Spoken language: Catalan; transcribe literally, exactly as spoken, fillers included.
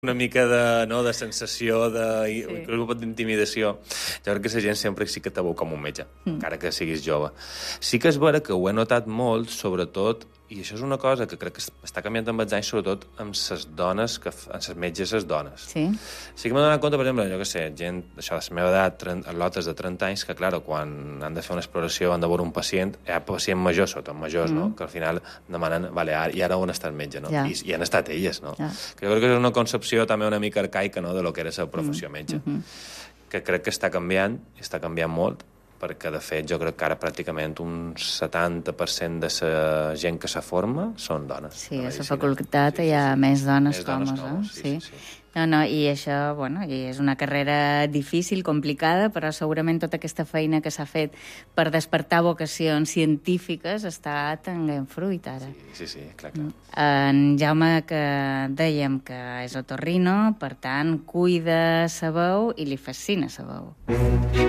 una mica de, no, de sensació, de, Sí. inclús d'intimidació. Jo crec que la gent sempre sí que te veu com un metge, mm. encara que siguis jove. Sí que és vera que ho he notat molt, sobretot, i això és una cosa que crec que està canviant amb els anys, sobretot amb les dones, que, amb les metges les dones. Sí. Sí que m'he donat compte, per exemple, jo què sé, gent, això, de la meva edat, atlotes de trenta anys, que, clar, quan han de fer una exploració, han de veure un pacient, hi ha pacient major, sobretot majors, mm. no?, que al final demanen, vale, ara, i ara on està el metge, no? Ja. I, I han estat elles, no? Ja. Que jo crec que és una concepció també una mica arcaica, no?, de lo que era la professió mm. metge, mm -hmm. que crec que està canviant, i està canviant molt, perquè, de fet, jo crec que ara pràcticament un setanta per cent de la gent que se forma són dones. Sí, a la facultat sí, sí, hi ha sí, més dones més que homes, dones que homes, eh? sí, Sí. sí, sí. No, no, i això, bueno, i és una carrera difícil, complicada, però segurament tota aquesta feina que s'ha fet per despertar vocacions científiques està tenint fruit ara. Sí, sí, sí, clar, clar. En Jaume, que dèiem que és otorrino, per tant, cuida sa veu i li fascina sa veu.